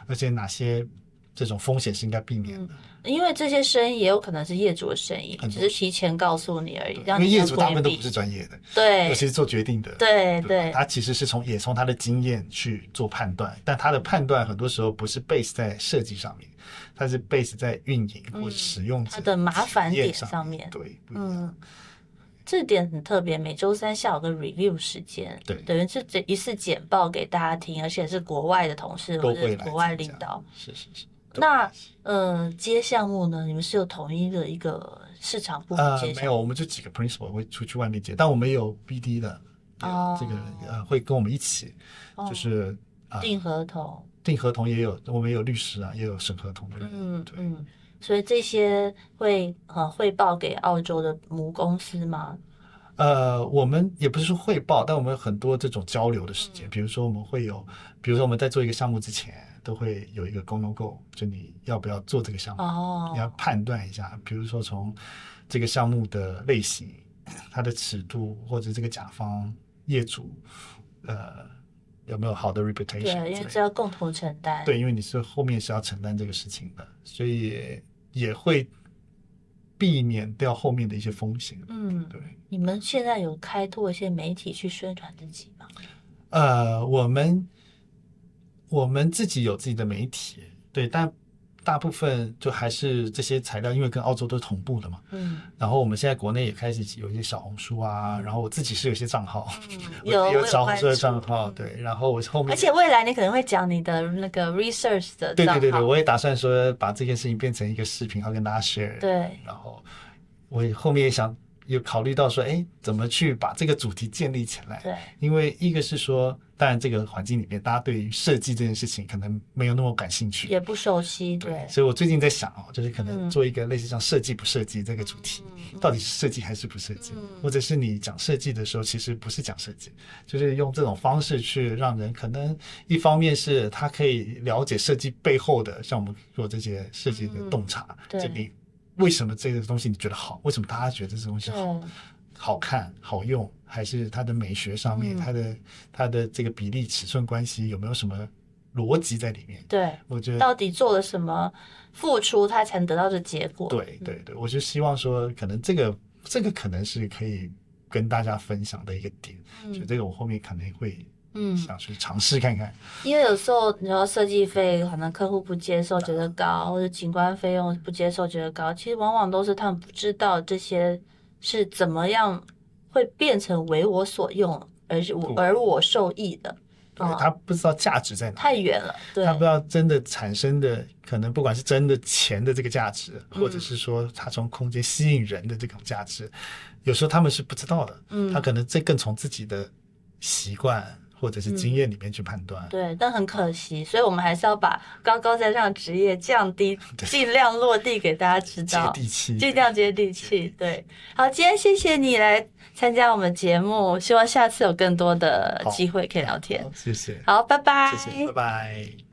而且哪些这种风险是应该避免的。 因为这些生意也有可能是业主的生意，只是提前告诉你而已， 因为业主大部分都不是专业的， 对， 尤其是做决定的， 对， 他其实是从他的经验去做判断，但他的判断很多时候不是 base 在设计上面，他是 base 在运营或者使用者他的麻烦点上面， 对， 这点很特别。每周三下午的 review 时间， 对， 等于是一次简报给大家听，而且是国外的同事或者国外领导， 是。 那接项目呢？你们是有统一的一个市场部接项目？ 没有，我们就几个 principal 会出去外面接，但我们有 BD 的，这个会跟我们一起，就是订合同也有，我们也有律师啊，也有审合同的人， 所以这些会汇报给澳洲的母公司吗？ 我们也不是说汇报，但我们有很多这种交流的时间，比如说我们在做一个项目之前，都会有一个 go no go， 就你要不要做这个项目，你要判断一下，比如说从这个项目的类型、它的尺度，或者这个甲方业主有没有好的 reputation， 对，因为这要共同承担， 对，因为你是后面是要承担这个事情的，所以也会避免掉后面的一些风险。对。 你们现在有开拓一些媒体去宣传自己吗？ 我们自己有自己的媒体，对，但大部分就还是这些材料，因为跟澳洲都是同步的嘛。然后我们现在国内也开始有一些小红书啊，然后我自己是有些账号，有小红书的账号，对，然后我后面， 而且未来你可能会讲你的那个 research 的账号， 对，我也打算说把这件事情变成一个视频，然后跟大家 share。 对， 然后我后面也想有考虑到说，怎么去把这个主题建立起来？ 对， 因为一个是说，当然这个环境里面，大家对于设计这件事情可能没有那么感兴趣， 也不熟悉，对。 所以我最近在想就是可能做一个类似像设计不设计这个主题，到底是设计还是不设计？或者是你讲设计的时候，其实不是讲设计，就是用这种方式去让人可能一方面是他可以了解设计背后的，像我们做这些设计的洞察，就你为什么这个东西你觉得好？为什么大家觉得这东西好看、好用？还是它的美学上面，它的这个比例、尺寸关系有没有什么逻辑在里面？ 对， 我觉得到底做了什么付出，他才能得到这结果？ 对，我就希望说，可能这个可能是可以跟大家分享的一个点，所以这个我后面可能会想去尝试看看。 因为有时候你说设计费可能客户不接受觉得高，或者景观费用不接受觉得高，其实往往都是他们不知道这些是怎么样会变成为我所用而我受益的。 对，他不知道价值在哪， 太远了。对， 他不知道真的产生的可能，不管是真的钱的这个价值，或者是说他从空间吸引人的这种价值，有时候他们是不知道的。他可能更从自己的习惯或者是经验里面去判断。 对，但很可惜，所以我们还是要把高高在上的职业降低，尽量落地给大家知道， 接地气， 尽量接地气。对，好，今天谢谢你来参加我们节目，希望下次有更多的机会可以聊天。 谢谢， 好，拜拜， 谢谢，拜拜。